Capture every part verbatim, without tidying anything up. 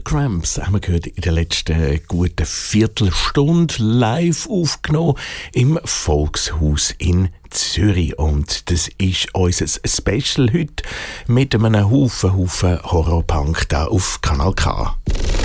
Cramps haben wir gehört in der letzten guten Viertelstunde live aufgenommen im Volkshaus in Zürich. Und das ist unser Special heute mit einem Haufen, Haufen Horrorpunk da auf Kanal K.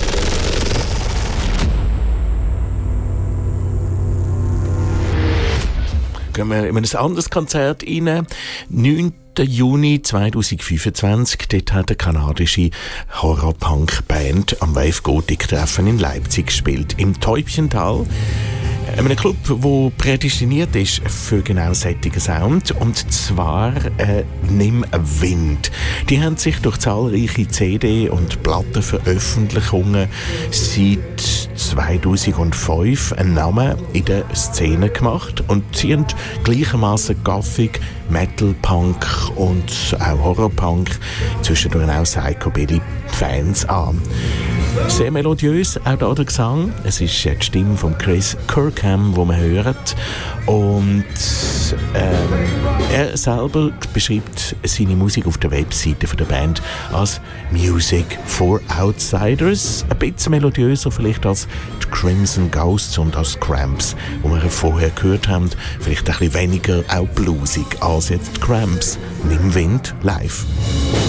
Gehen wir in ein anderes Konzert rein. neunten Juni zweitausendfünfundzwanzig, dort hat eine kanadische Horror-Punk-Band am Wave Gothic-Treffen in Leipzig gespielt. Im Täubchental, einem Club, der prädestiniert ist für genau solchen Sound, und zwar äh, «Nimm Wind». Die haben sich durch zahlreiche C D- und Plattenveröffentlichungen seit zweitausendfünf einen Namen in der Szene gemacht und ziehen gleichermaßen Gothic, Metal, Punk und auch Horror-Punk, zwischendurch auch Psychobilly-Fans an. Sehr melodiös, auch da der Gesang. Es ist die Stimme von Chris Kirkham, die man hört. Und ähm, er selber beschreibt seine Musik auf der Webseite von der Band als Music for Outsiders. Ein bisschen melodiöser vielleicht als die Crimson Ghosts und als Cramps, die wir vorher gehört haben. Vielleicht ein bisschen weniger auch bluesig als jetzt die Cramps. Nimm Wind live.